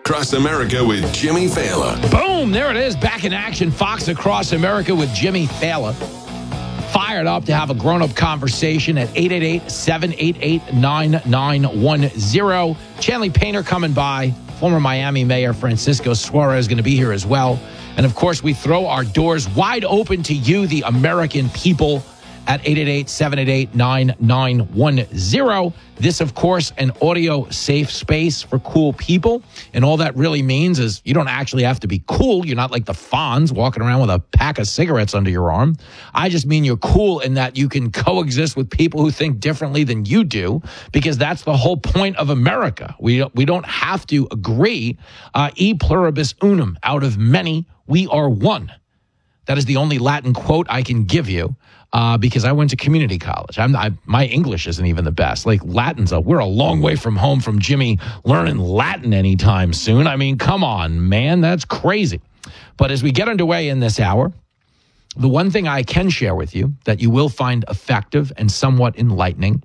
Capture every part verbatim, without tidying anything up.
Across America with Jimmy Fallon. Boom, there it is, back in action. Fox Across America with Jimmy Fallon. Fired up to have a grown-up conversation at eight eight eight, seven eight eight, nine nine one zero. Chanley Painter coming by. Former Miami Mayor Francisco Suarez is going to be here as well. And, of course, we throw our doors wide open to you, the American people, at eight eight eight, seven eight eight, nine nine one zero. This, of course, an audio safe space for cool people. And all that really means is you don't actually have to be cool. You're not like the Fonz walking around with a pack of cigarettes under your arm. I just mean you're cool in that you can coexist with people who think differently than you do, because that's the whole point of America. We don't, we don't have to agree. Uh, e pluribus unum, out of many, we are one. That is the only Latin quote I can give you. Uh, because I went to community college. I'm I, my English isn't even the best. Like Latin's, a, we're a long way from home from Jimmy learning Latin anytime soon. I mean, come on, man, that's crazy. But as we get underway in this hour, the one thing I can share with you that you will find effective and somewhat enlightening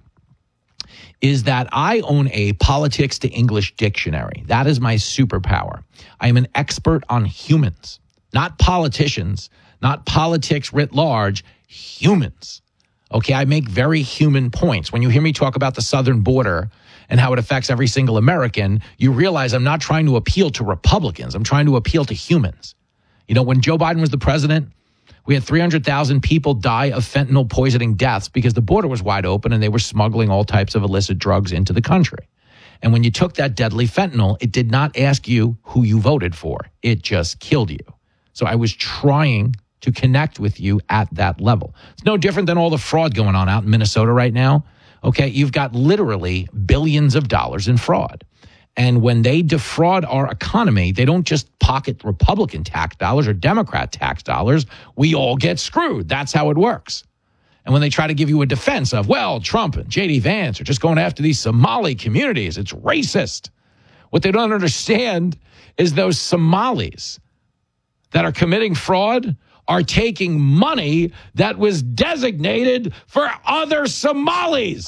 is that I own a politics to English dictionary. That is my superpower. I am an expert on humans, not politicians, not politics writ large, humans. Okay, I make very human points. When you hear me talk about the southern border and how it affects every single American, you realize I'm not trying to appeal to Republicans. I'm trying to appeal to humans. You know, when Joe Biden was the president, we had three hundred thousand people die of fentanyl poisoning deaths because the border was wide open and they were smuggling all types of illicit drugs into the country. And when you took that deadly fentanyl, it did not ask you who you voted for. It just killed you. So I was trying to connect with you at that level. It's no different than all the fraud going on out in Minnesota right now. Okay, you've got literally billions of dollars in fraud. And when they defraud our economy, they don't just pocket Republican tax dollars or Democrat tax dollars. We all get screwed. That's how it works. And when they try to give you a defense of, well, Trump and J D Vance are just going after these Somali communities, it's racist. What they don't understand is those Somalis that are committing fraud are taking money that was designated for other Somalis.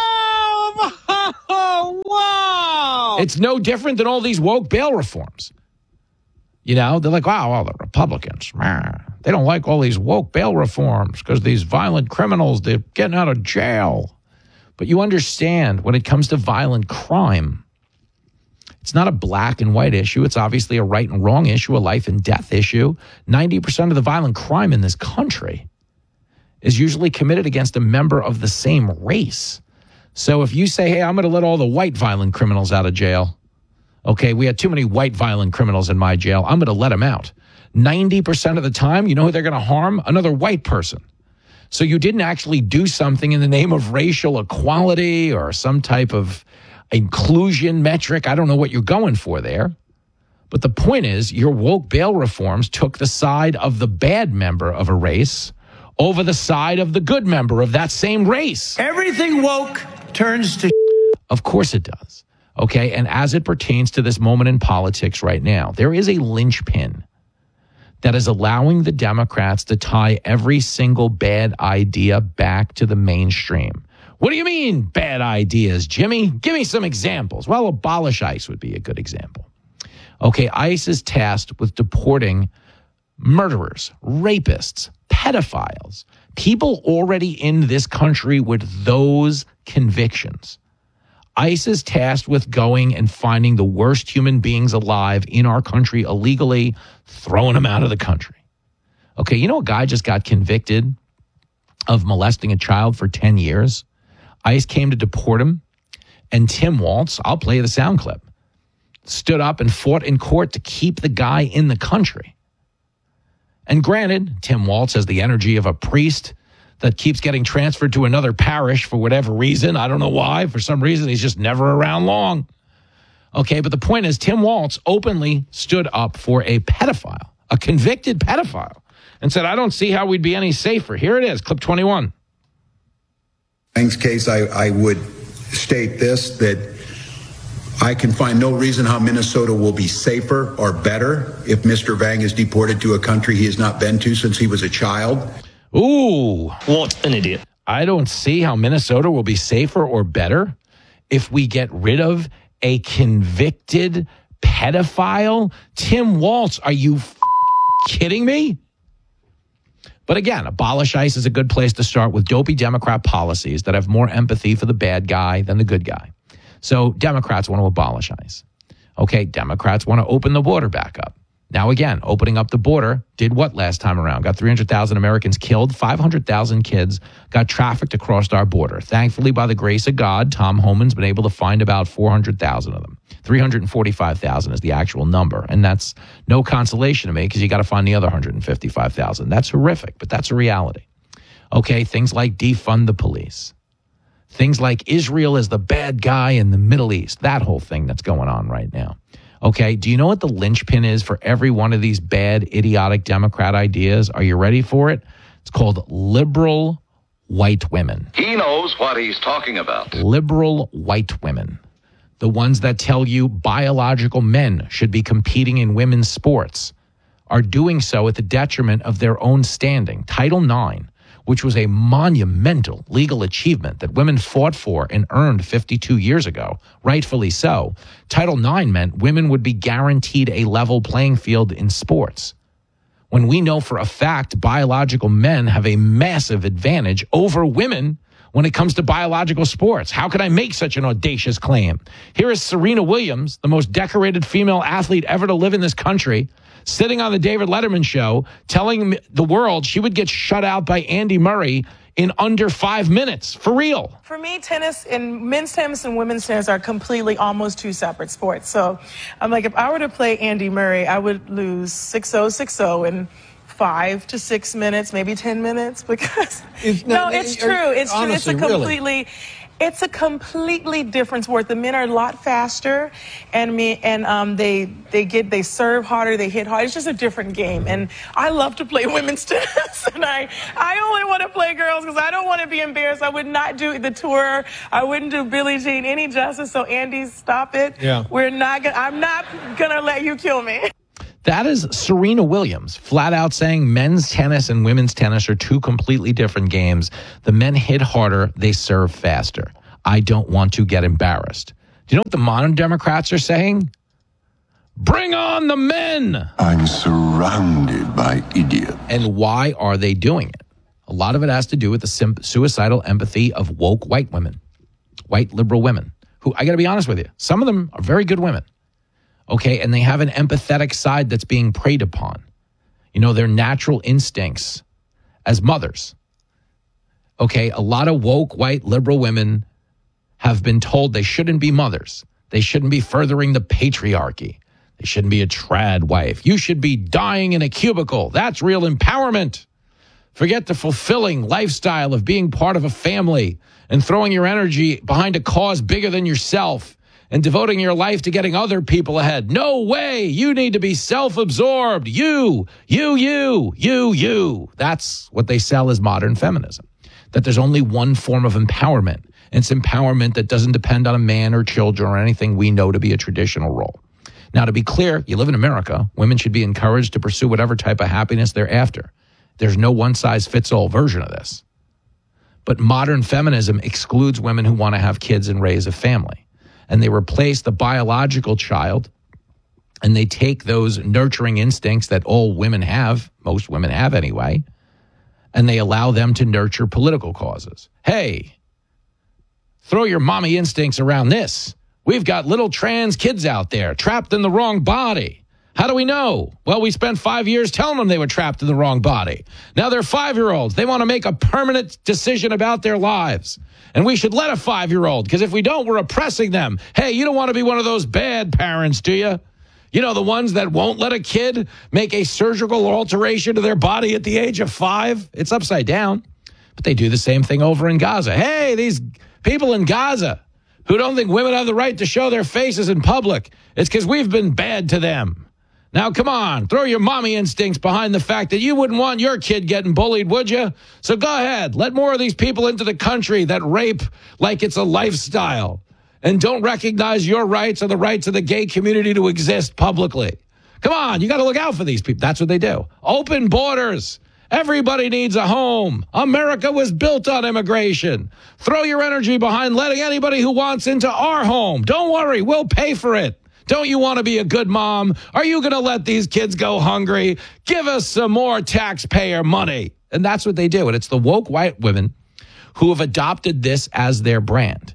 Oh, wow. It's no different than all these woke bail reforms. You know, they're like, wow, all the Republicans, man, they don't like all these woke bail reforms because these violent criminals, they're getting out of jail. But you understand, when it comes to violent crime, it's not a black and white issue. It's obviously a right and wrong issue, a life and death issue. ninety percent of the violent crime in this country is usually committed against a member of the same race. So if you say, hey, I'm going to let all the white violent criminals out of jail. Okay, we had too many white violent criminals in my jail. I'm going to let them out. ninety percent of the time, you know who they're going to harm? Another white person. So you didn't actually do something in the name of racial equality or some type of inclusion metric. I don't know what you're going for there. But the point is, your woke bail reforms took the side of the bad member of a race over the side of the good member of that same race. Everything woke turns to... Of course it does. Okay, and as it pertains to this moment in politics right now, there is a linchpin that is allowing the Democrats to tie every single bad idea back to the mainstream. What do you mean, bad ideas, Jimmy? Give me some examples. Well, abolish ICE would be a good example. Okay, ICE is tasked with deporting murderers, rapists, pedophiles, people already in this country with those convictions. ICE is tasked with going and finding the worst human beings alive in our country illegally, throwing them out of the country. Okay, you know a guy just got convicted of molesting a child for ten years? ICE came to deport him, and Tim Walz, I'll play the sound clip, stood up and fought in court to keep the guy in the country. And granted, Tim Walz has the energy of a priest that keeps getting transferred to another parish for whatever reason. I don't know why. For some reason, he's just never around long. Okay, but the point is, Tim Walz openly stood up for a pedophile, a convicted pedophile, and said, I don't see how we'd be any safer. Here it is, clip twenty-one. Vang's case, I, I would state this, that I can find no reason how Minnesota will be safer or better if Mister Vang is deported to a country he has not been to since he was a child. Ooh. What an idiot. I don't see how Minnesota will be safer or better if we get rid of a convicted pedophile? Tim Walz, are you f- kidding me? But again, abolish ICE is a good place to start with dopey Democrat policies that have more empathy for the bad guy than the good guy. So Democrats want to abolish ICE. Okay, Democrats want to open the border back up. Now, again, opening up the border did what last time around? Got three hundred thousand Americans killed, five hundred thousand kids got trafficked across our border. Thankfully, by the grace of God, Tom Homan's been able to find about four hundred thousand of them. three hundred forty-five thousand is the actual number. And that's no consolation to me because you got to find the other one hundred fifty-five thousand. That's horrific, but that's a reality. Okay, things like defund the police. Things like Israel is the bad guy in the Middle East. That whole thing that's going on right now. Okay, do you know what the linchpin is for every one of these bad, idiotic Democrat ideas? Are you ready for it? It's called liberal white women. He knows what he's talking about. Liberal white women. The ones that tell you biological men should be competing in women's sports are doing so at the detriment of their own standing. Title nine, which was a monumental legal achievement that women fought for and earned fifty-two years ago, rightfully so. Title nine meant women would be guaranteed a level playing field in sports. When we know for a fact biological men have a massive advantage over women when it comes to biological sports. How could I make such an audacious claim? Here is Serena Williams, the most decorated female athlete ever to live in this country, sitting on the David Letterman show, telling the world she would get shut out by Andy Murray in under five minutes. For real. For me, tennis and men's tennis and women's tennis are completely almost two separate sports. So I'm like, if I were to play Andy Murray, I would lose six oh, six oh in five to six minutes, maybe ten minutes, because If- no, no, it's are- true. It's true. It's honestly, a really. completely, it's a completely different sport. The men are a lot faster, and me and um, they they get they serve harder, they hit hard. It's just a different game, and I love to play women's tennis, and I I only want to play girls because I don't want to be embarrassed. I would not do the tour. I wouldn't do Billie Jean any justice. So Andy, stop it. Yeah. We're not gonna. I'm not gonna let you kill me. That is Serena Williams, flat out saying men's tennis and women's tennis are two completely different games. The men hit harder, they serve faster. I don't want to get embarrassed. Do you know what the modern Democrats are saying? Bring on the men! I'm surrounded by idiots. And why are they doing it? A lot of it has to do with the sim- suicidal empathy of woke white women, white liberal women, who, I got to be honest with you, some of them are very good women. Okay, and they have an empathetic side that's being preyed upon. You know, their natural instincts as mothers. Okay, a lot of woke, white, liberal women have been told they shouldn't be mothers. They shouldn't be furthering the patriarchy. They shouldn't be a trad wife. You should be dying in a cubicle. That's real empowerment. Forget the fulfilling lifestyle of being part of a family and throwing your energy behind a cause bigger than yourself and devoting your life to getting other people ahead. No way. You need to be self-absorbed. You, you, you, you, you. That's what they sell as modern feminism. That there's only one form of empowerment. And it's empowerment that doesn't depend on a man or children or anything we know to be a traditional role. Now, to be clear, you live in America. Women should be encouraged to pursue whatever type of happiness they're after. There's no one-size-fits-all version of this. But modern feminism excludes women who want to have kids and raise a family. And they replace the biological child, and they take those nurturing instincts that all women have, most women have anyway, and they allow them to nurture political causes. Hey, throw your mommy instincts around this. We've got little trans kids out there trapped in the wrong body. How do we know? Well, we spent five years telling them they were trapped in the wrong body. Now they're five-year-olds. They want to make a permanent decision about their lives. And we should let a five-year-old, because if we don't, we're oppressing them. Hey, you don't want to be one of those bad parents, do you? You know, the ones that won't let a kid make a surgical alteration to their body at the age of five? It's upside down. But they do the same thing over in Gaza. Hey, these people in Gaza who don't think women have the right to show their faces in public, it's because we've been bad to them. Now, come on, throw your mommy instincts behind the fact that you wouldn't want your kid getting bullied, would you? So go ahead, let more of these people into the country that rape like it's a lifestyle and don't recognize your rights or the rights of the gay community to exist publicly. Come on, you got to look out for these people. That's what they do. Open borders. Everybody needs a home. America was built on immigration. Throw your energy behind letting anybody who wants into our home. Don't worry, we'll pay for it. Don't you want to be a good mom? Are you going to let these kids go hungry? Give us some more taxpayer money. And that's what they do. And it's the woke white women who have adopted this as their brand.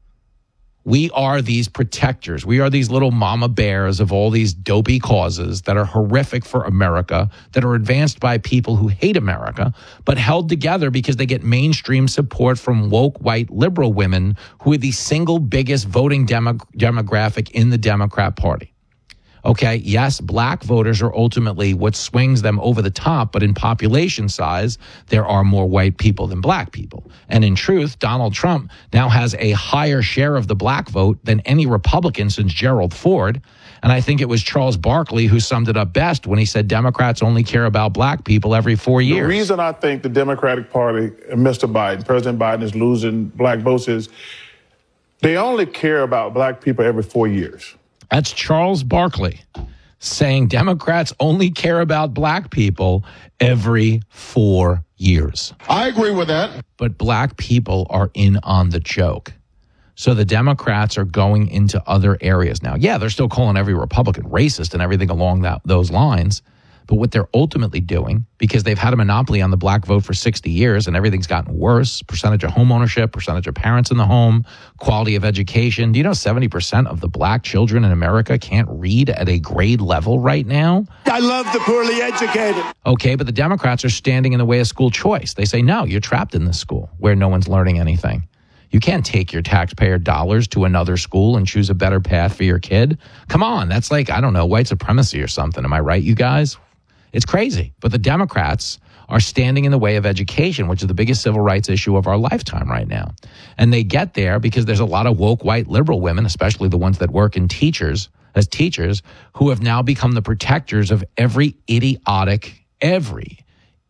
We are these protectors. We are these little mama bears of all these dopey causes that are horrific for America, that are advanced by people who hate America, but held together because they get mainstream support from woke white liberal women who are the single biggest voting demo- demographic in the Democrat Party. Okay, yes, black voters are ultimately what swings them over the top, but in population size, there are more white people than black people. And in truth, Donald Trump now has a higher share of the black vote than any Republican since Gerald Ford. And I think it was Charles Barkley who summed it up best when he said Democrats only care about black people every four years. The reason I think the Democratic Party and Mister Biden, President Biden, is losing black votes is they only care about black people every four years. That's Charles Barkley saying Democrats only care about black people every four years. I agree with that. But black people are in on the joke. So the Democrats are going into other areas now. Yeah, they're still calling every Republican racist and everything along that, those lines. But what they're ultimately doing, because they've had a monopoly on the black vote for sixty years and everything's gotten worse, percentage of home ownership, percentage of parents in the home, quality of education. Do you know seventy percent of the black children in America can't read at a grade level right now? I love the poorly educated. Okay, but the Democrats are standing in the way of school choice. They say, no, you're trapped in this school where no one's learning anything. You can't take your taxpayer dollars to another school and choose a better path for your kid. Come on, that's like, I don't know, white supremacy or something. Am I right, you guys? It's crazy. But the Democrats are standing in the way of education, which is the biggest civil rights issue of our lifetime right now. And they get there because there's a lot of woke white liberal women, especially the ones that work in teachers, as teachers, who have now become the protectors of every idiotic, every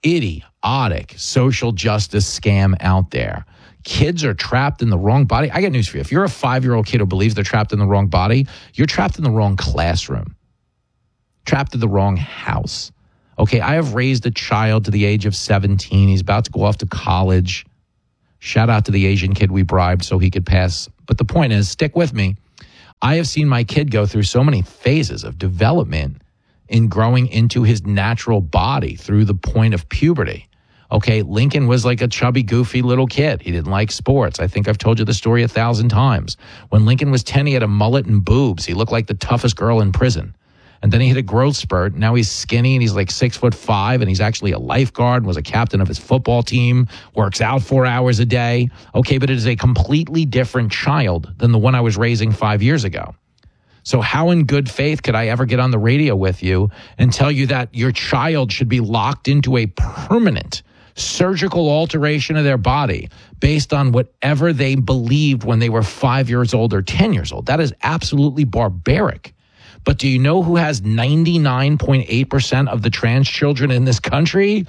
idiotic social justice scam out there. Kids are trapped in the wrong body. I got news for you. If you're a five-year-old kid who believes they're trapped in the wrong body, you're trapped in the wrong classroom, trapped in the wrong house. Okay, I have raised a child to the age of seventeen. He's about to go off to college. Shout out to the Asian kid we bribed so he could pass. But the point is, stick with me. I have seen my kid go through so many phases of development in growing into his natural body through the point of puberty. Okay, Lincoln was like a chubby, goofy little kid. He didn't like sports. I think I've told you the story a thousand times. When Lincoln was ten, he had a mullet and boobs. He looked like the toughest girl in prison. And then he hit a growth spurt. Now he's skinny and he's like six foot five and he's actually a lifeguard, was a captain of his football team, works out four hours a day. Okay, but it is a completely different child than the one I was raising five years ago. So how in good faith could I ever get on the radio with you and tell you that your child should be locked into a permanent surgical alteration of their body based on whatever they believed when they were five years old or ten years old? That is absolutely barbaric. But do you know who has ninety-nine point eight percent of the trans children in this country?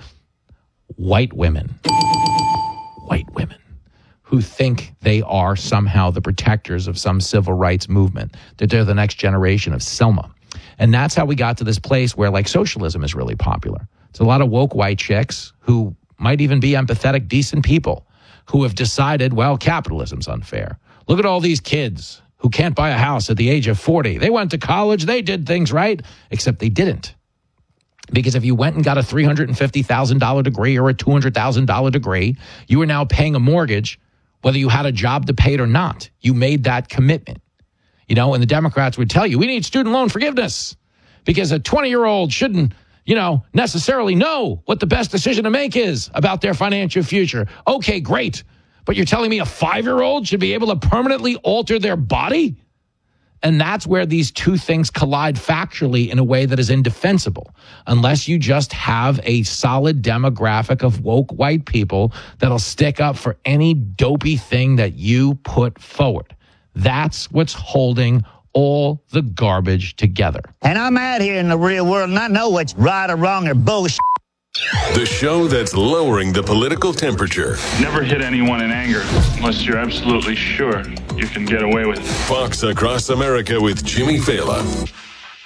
White women. White women who think they are somehow the protectors of some civil rights movement, that they're the next generation of Selma. And that's how we got to this place where, like, socialism is really popular. It's a lot of woke white chicks who might even be empathetic, decent people who have decided, well, capitalism's unfair. Look at all these kids who can't buy a house at the age of forty. They went to college, they did things right, except they didn't. Because if you went and got a three hundred fifty thousand dollars degree or a two hundred thousand dollars degree, you were now paying a mortgage, whether you had a job to pay it or not. You made that commitment. You know, and the Democrats would tell you, we need student loan forgiveness because a twenty-year-old shouldn't, you know, necessarily know what the best decision to make is about their financial future. Okay, great. But you're telling me a five-year-old should be able to permanently alter their body? And that's where these two things collide factually in a way that is indefensible, unless you just have a solid demographic of woke white people that'll stick up for any dopey thing that you put forward. That's what's holding all the garbage together. And I'm out here in the real world, and I know what's right or wrong or bullshit. The show that's lowering the political temperature. Never hit anyone in anger unless you're absolutely sure you can get away with it. Fox Across America with Jimmy Fallon.